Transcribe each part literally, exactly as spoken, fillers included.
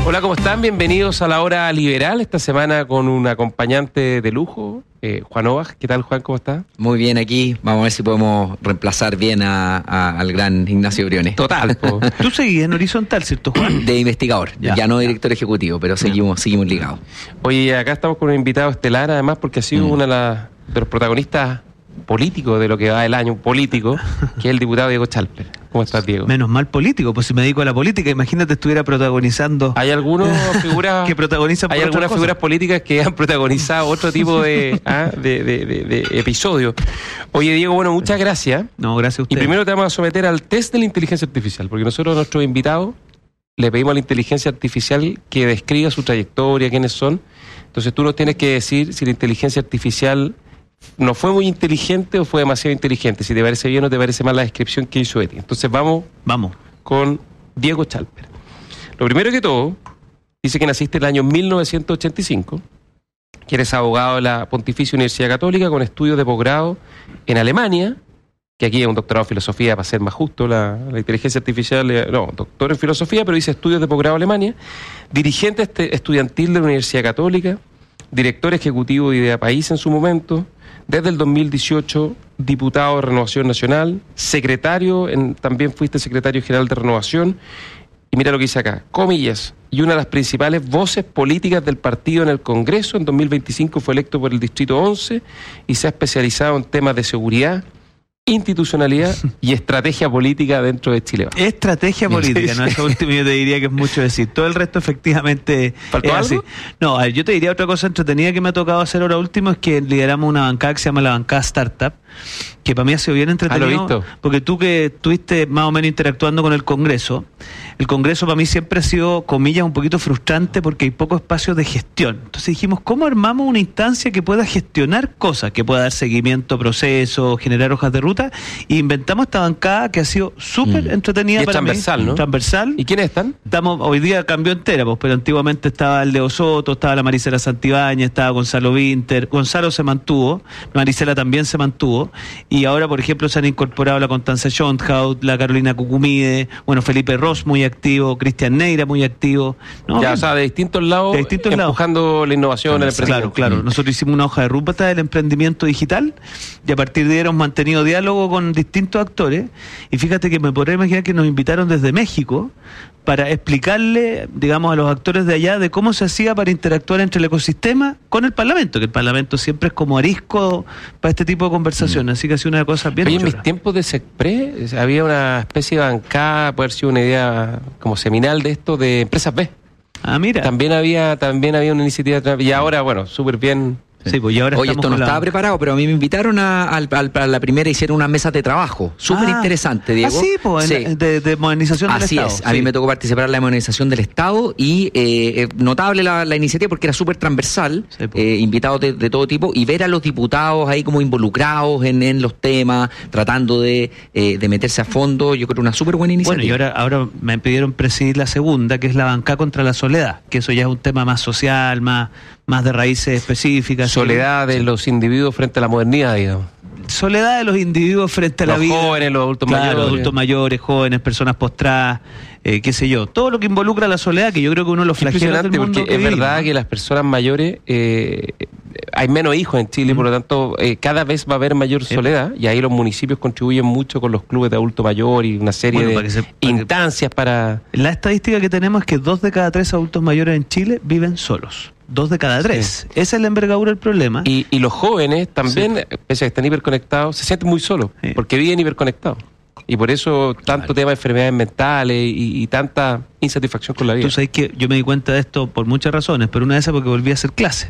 Hola, ¿cómo están? Bienvenidos a la Hora Liberal, esta semana con un acompañante de lujo, eh, Juan Ovas. ¿Qué tal, Juan? ¿Cómo está? Muy bien aquí, vamos a ver si podemos reemplazar bien a, a, al gran Ignacio Briones. Total. Po. Tú seguís en Horizontal, ¿cierto, Juan? De investigador, ya, ya no director ejecutivo, pero seguimos, seguimos ligados. Oye, acá estamos con un invitado estelar, además, porque ha sido mm. uno de, la, de los protagonistas político de lo que va el año, un político, que es el diputado Diego Chalper. ¿Cómo estás, Diego? Menos mal político, pues si me dedico a la política, imagínate estuviera protagonizando. ¿Hay algunas figuras que protagonizan Hay algunas cosas? figuras políticas que han protagonizado otro tipo de, ¿ah? de, de, de, de episodios? Oye, Diego, bueno, muchas gracias. No, gracias a usted. Y primero te vamos a someter al test de la inteligencia artificial, porque nosotros a nuestros invitados le pedimos a la inteligencia artificial que describa su trayectoria, quiénes son. Entonces tú nos tienes que decir si la inteligencia artificial no fue muy inteligente o fue demasiado inteligente, si te parece bien o te parece mal la descripción que hizo Eti. Entonces vamos, vamos con Diego Chalper. Lo primero que todo, dice que naciste en el año mil novecientos ochenta y cinco, que eres abogado de la Pontificia Universidad Católica con estudios de posgrado en Alemania, que aquí es un doctorado en filosofía, para ser más justo, la, la inteligencia artificial, no, doctor en filosofía, pero dice estudios de posgrado en Alemania, dirigente este, estudiantil de la Universidad Católica, director ejecutivo de Idea País en su momento. Desde el dos mil dieciocho, diputado de Renovación Nacional, secretario, en, también fuiste secretario general de Renovación, y mira lo que dice acá, comillas, y una de las principales voces políticas del partido en el Congreso. En dos mil veinticinco fue electo por el Distrito once y se ha especializado en temas de seguridad, institucionalidad y estrategia política dentro de Chile. Estrategia política, ¿no? Eso último yo te diría que es mucho decir. Todo el resto efectivamente ¿Faltó es algo? así. No, a ver, yo te diría otra cosa entretenida que me ha tocado hacer ahora último, es que lideramos una bancada que se llama la bancada Startup, que para mí ha sido bien entretenido. Ah, ¿lo he visto? Porque tú que estuviste más o menos interactuando con el Congreso, el Congreso para mí siempre ha sido, comillas, un poquito frustrante porque hay poco espacio de gestión. Entonces dijimos, ¿cómo armamos una instancia que pueda gestionar cosas, que pueda dar seguimiento a procesos, generar hojas de ruta? Y inventamos esta bancada que ha sido súper mm. entretenida y es para transversal, mí. ¿no? Transversal. ¿Y quiénes están? Estamos, hoy día cambió entera, pues, pero antiguamente estaba el Leo Soto, estaba la Maricela Santibáñez, estaba Gonzalo Winter. Gonzalo se mantuvo, Maricela también se mantuvo, y ahora, por ejemplo, se han incorporado la Constanza Schonthaut, la Carolina Cucumide, bueno, Felipe Ross muy activo, Cristian Neira muy activo. ¿No? Ya, o sea, de distintos lados, de distintos empujando lados. La innovación, claro, el emprendimiento. Claro, claro. Nosotros hicimos una hoja de ruta del emprendimiento digital y a partir de ahí hemos mantenido diálogo con distintos actores, y fíjate que me podría imaginar que nos invitaron desde México para explicarle, digamos, a los actores de allá de cómo se hacía para interactuar entre el ecosistema con el Parlamento, que el Parlamento siempre es como arisco para este tipo de conversaciones, mm. así que ha sido una cosa bien. Oye, en mis tiempos de SECPRE había una especie de bancada, puede haber sido una idea como seminal de esto, de Empresas B. Ah, mira. También había, también había una iniciativa, y ahora, bueno, súper bien. Sí, pues y ahora Oye, esto no la... estaba preparado, pero a mí me invitaron a, a, a, a la primera, hicieron unas mesas de trabajo. Súper ah, interesante, Diego. Ah, sí, pues, sí. De, de modernización del Así Estado. Así es, sí. a mí me tocó participar en la modernización del Estado y eh, notable la, la iniciativa porque era súper transversal, sí, pues. eh, invitados de, de todo tipo, y ver a los diputados ahí como involucrados en, en los temas, tratando de, eh, de meterse a fondo, yo creo una súper buena iniciativa. Bueno, y ahora, ahora me pidieron presidir la segunda, que es la bancada contra la soledad, que eso ya es un tema más social, más... más de raíces específicas. Soledad ¿sí? de los individuos frente a la modernidad, digamos. Soledad de los individuos frente a los la vida. Los jóvenes, los adultos claro, mayores. adultos mayores, jóvenes, personas postradas, eh, qué sé yo. Todo lo que involucra la soledad, que yo creo que uno de los flagelos del mundo. Porque es vivimos. verdad que las personas mayores, eh, hay menos hijos en Chile, mm. por lo tanto, eh, cada vez va a haber mayor soledad, y ahí los municipios contribuyen mucho con los clubes de adulto mayor y una serie bueno, de para se, para instancias que, para... La estadística que tenemos es que dos de cada tres adultos mayores en Chile viven solos. Dos de cada tres. Sí. Esa es la envergadura del problema. Y, y los jóvenes también, sí. pese a que están hiperconectados, se sienten muy solos, sí. porque viven hiperconectados. Y por eso tanto claro. tema de enfermedades mentales y, y tanta insatisfacción con la vida. Tú sabes que yo me di cuenta de esto por muchas razones, pero una de esas porque volví a hacer clase.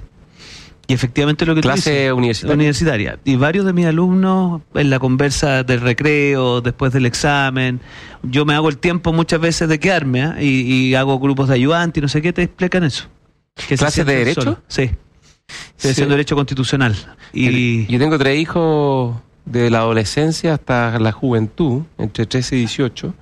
Y efectivamente lo que clase tú dices, universitaria. universitaria. Y varios de mis alumnos en la conversa del recreo, después del examen, yo me hago el tiempo muchas veces de quedarme, ¿eh? y, y hago grupos de ayudantes y no sé qué, te explican eso. ¿Clases de derecho? Solo. Sí. Estoy sí. haciendo derecho constitucional. Y yo tengo tres hijos de la adolescencia hasta la juventud, entre trece y dieciocho.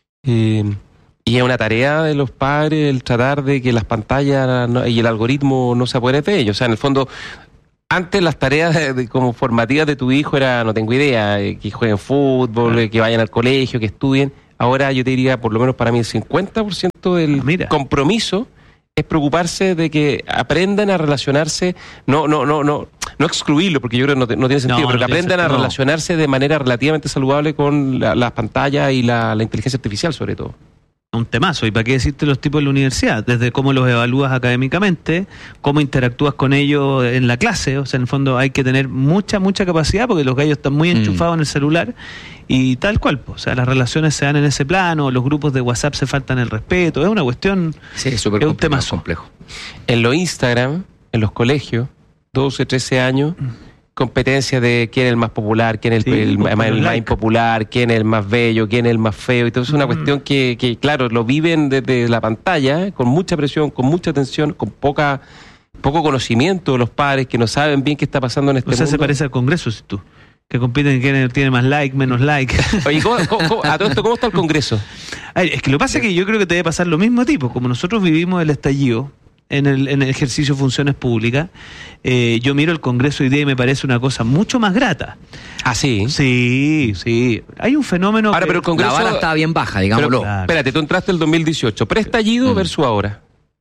Eh, y es una tarea de los padres el tratar de que las pantallas no, y el algoritmo no se apoderen de ellos. O sea, en el fondo, antes las tareas de, de, como formativas de tu hijo era, no tengo idea, eh, que jueguen fútbol, claro. que vayan al colegio, que estudien. Ahora yo te diría, por lo menos para mí, el cincuenta por ciento del ah, compromiso es preocuparse de que aprendan a relacionarse, no no no no no excluirlo, porque yo creo que no, no tiene sentido, No, pero no que tiene aprendan a sentido, no. relacionarse de manera relativamente saludable con la- las pantallas y la, la inteligencia artificial, sobre todo. Un temazo, y para qué decirte los tipos de la universidad, desde cómo los evalúas académicamente, cómo interactúas con ellos en la clase, o sea, en el fondo hay que tener mucha, mucha capacidad, porque los gallos están muy enchufados mm. en el celular, y tal cual, pues, o sea, las relaciones se dan en ese plano, los grupos de WhatsApp se faltan el respeto, es una cuestión, sí, es, súper es un complejo, temazo. complejo. En los Instagram, en los colegios, doce, trece años, competencia de quién es el más popular, quién es el, Sí, el, pues, el con los más likes. impopular, quién es el más bello, quién es el más feo. Entonces es una Mm. cuestión que, que, claro, lo viven desde la pantalla, con mucha presión, con mucha atención, con poca poco conocimiento de los padres que no saben bien qué está pasando en este O sea, mundo. se parece al Congreso, si tú, que compiten quién tiene más like, menos like. Oye, ¿cómo, cómo, cómo- a todo esto, ¿cómo está el Congreso? A ver, es que lo que pasa es que yo creo que te debe pasar lo mismo a ti, pues como nosotros vivimos el estallido en el, en el ejercicio de funciones públicas, eh, yo miro el Congreso hoy día y me parece una cosa mucho más grata. Ah, sí. Sí, sí. Hay un fenómeno Ahora, que- pero el Congreso... La vara estaba bien baja, digámoslo. Pero, Claro. espérate, tú entraste el dos mil dieciocho, preestallido Mm. versus ahora.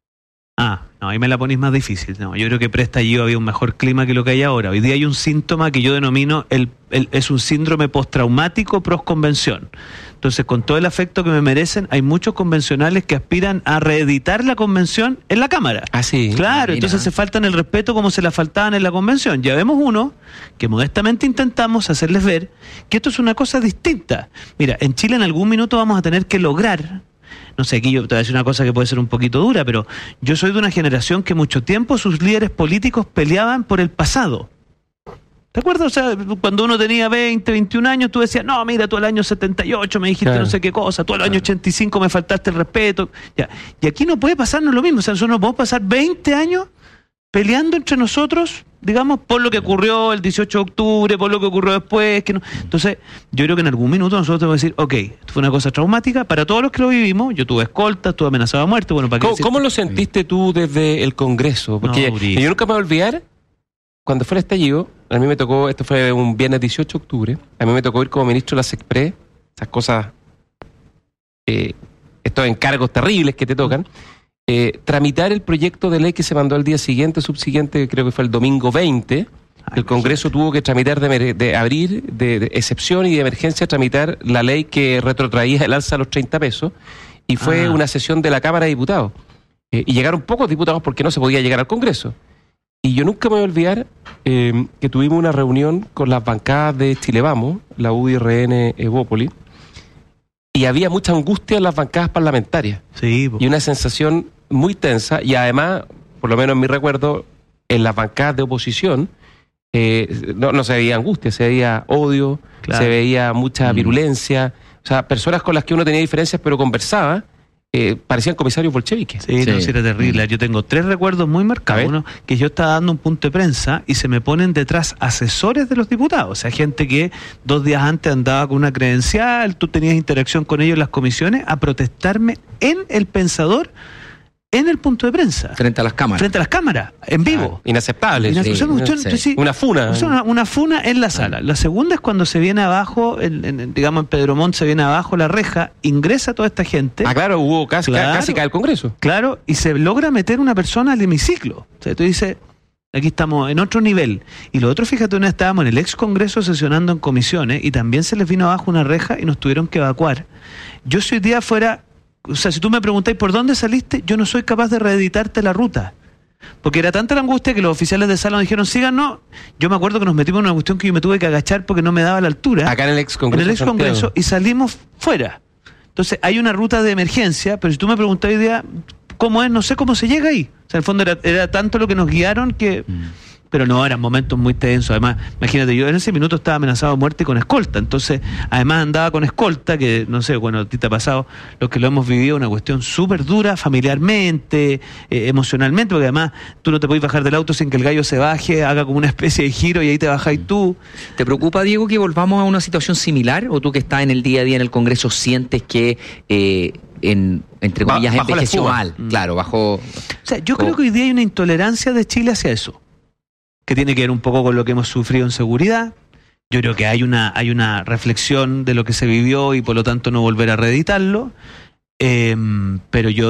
Ah, no, ahí me la ponís más difícil. No, yo creo que preestallido había un mejor clima que lo que hay ahora. Hoy día hay un síntoma que yo denomino, el, el- es un síndrome postraumático prosconvención. Entonces, con todo el afecto que me merecen, hay muchos convencionales que aspiran a reeditar la convención en la Cámara. Ah, sí. Claro, Mira. entonces se faltan el respeto como se la faltaban en la convención. Ya vemos uno que modestamente intentamos hacerles ver que esto es una cosa distinta. Mira, en Chile en algún minuto vamos a tener que lograr, no sé, aquí yo te voy a decir una cosa que puede ser un poquito dura, pero yo soy de una generación que mucho tiempo sus líderes políticos peleaban por el pasado. ¿Te acuerdas? O sea, cuando uno tenía veinte, veintiún años, tú decías, no, mira, tú al año setenta y ocho me dijiste Claro. no sé qué cosa, tú al año ochenta y cinco me faltaste el respeto. Ya. Y aquí no puede pasarnos lo mismo, o sea, nosotros no podemos pasar veinte años peleando entre nosotros, digamos, por lo que ocurrió el dieciocho de octubre, por lo que ocurrió después. Que no. Entonces, yo creo que en algún minuto nosotros tenemos que decir, ok, esto fue una cosa traumática para todos los que lo vivimos, yo tuve escolta, estuve amenazado a muerte, bueno, ¿para qué ¿Cómo, decir? cómo lo sentiste tú desde el Congreso? Porque No, Uri. yo nunca me voy a olvidar, cuando fue el estallido, a mí me tocó, esto fue un viernes dieciocho de octubre, a mí me tocó ir como ministro de la SECPRE, esas cosas, eh, estos encargos terribles que te tocan, eh, tramitar el proyecto de ley que se mandó al día siguiente, subsiguiente, creo que fue el domingo veinte. Ay, El Congreso tuvo que tramitar, de, emer- de abrir, de, de excepción y de emergencia, tramitar la ley que retrotraía el alza a los treinta pesos, y fue Ah. una sesión de la Cámara de Diputados. Eh, y llegaron pocos diputados porque no se podía llegar al Congreso. Y yo nunca me voy a olvidar eh, que tuvimos una reunión con las bancadas de Chile Vamos, la U D I R N Evópoli, y había mucha angustia en las bancadas parlamentarias Sí, po. y una sensación muy tensa, y además, por lo menos en mi recuerdo, en las bancadas de oposición eh, no, no se veía angustia, se veía odio, Claro. se veía mucha Mm. virulencia, o sea, personas con las que uno tenía diferencias pero conversaba, eh, parecían comisarios bolcheviques. Sí, no, Sí. sí, era terrible. Yo tengo tres recuerdos muy A marcados. ver. Uno, que yo estaba dando un punto de prensa y se me ponen detrás asesores de los diputados. O sea, gente que dos días antes andaba con una credencial, tú tenías interacción con ellos en las comisiones, a protestarme en El Pensador, en el punto de prensa. Frente a las cámaras. Frente a las cámaras, en vivo. Ah, inaceptable. Ina- Sí. o sea, cuestión- sí. entonces, sí, Una funa. o sea, una, una funa en la sala. La segunda es cuando se viene abajo, en- en- digamos en Pedro Montt se viene abajo la reja, ingresa toda esta gente. Ah, claro, hubo casi, Claro. casi cae el Congreso. Claro, y se logra meter una persona al hemiciclo. O sea, tú dices, aquí estamos en otro nivel. Y lo otro, fíjate, una vez estábamos en el ex Congreso sesionando en comisiones y también se les vino abajo una reja y nos tuvieron que evacuar. Yo si hoy día fuera, o sea, si tú me preguntáis por dónde saliste, yo no soy capaz de reeditarte la ruta. Porque era tanta la angustia que los oficiales de sala nos dijeron, síganos. Yo me acuerdo que nos metimos en una cuestión que yo me tuve que agachar porque no me daba la altura. Acá en el ex En Congreso. el ex Santiago. Congreso y salimos fuera. Entonces hay una ruta de emergencia, pero si tú me preguntas hoy día cómo es, no sé cómo se llega ahí. O sea, en el fondo era, era tanto lo que nos guiaron que... Pero no, eran momentos muy tensos. Además, imagínate, yo en ese minuto estaba amenazado de muerte con escolta. Entonces, además andaba con escolta, que no sé, bueno, a ti te ha pasado, los que lo hemos vivido, una cuestión súper dura, familiarmente, eh, emocionalmente, porque además tú no te podés bajar del auto sin que el gallo se baje, haga como una especie de giro y ahí te bajáis tú. ¿Te preocupa, Diego, que volvamos a una situación similar? ¿O tú que estás en el día a día en el Congreso sientes que, eh, en, entre Ba- comillas, bajo la envejeció espuma. mal? Claro, bajo... O sea, yo ¿Cómo? creo que hoy día hay una intolerancia de Chile hacia eso, que tiene que ver un poco con lo que hemos sufrido en seguridad. Yo creo que hay una, hay una reflexión de lo que se vivió y por lo tanto no volver a reeditarlo. Eh, pero yo